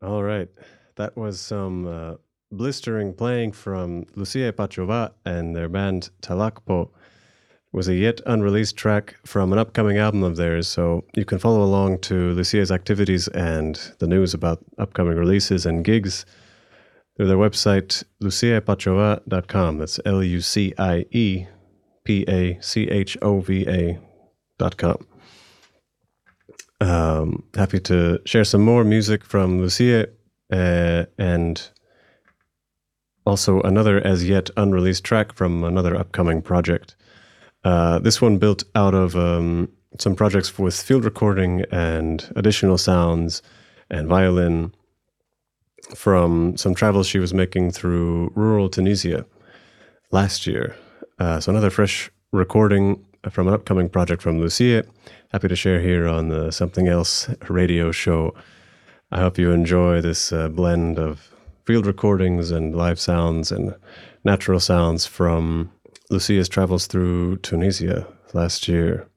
All right. That was some blistering playing from Lucia Pachova and their band Talakpo. Was a yet unreleased track from an upcoming album of theirs, so you can follow along to Lucia's activities and the news about upcoming releases and gigs through their website, luciapachova.com. That's LuciePachova.com. Happy to share some more music from Lucia and also another as yet unreleased track from another upcoming project. This one built out of some projects with field recording and additional sounds and violin from some travels she was making through rural Tunisia last year. So another fresh recording from an upcoming project from Lucia. Happy to share here on the Something Else radio show. I hope you enjoy this blend of field recordings and live sounds and natural sounds from Lucia's travels through Tunisia last year.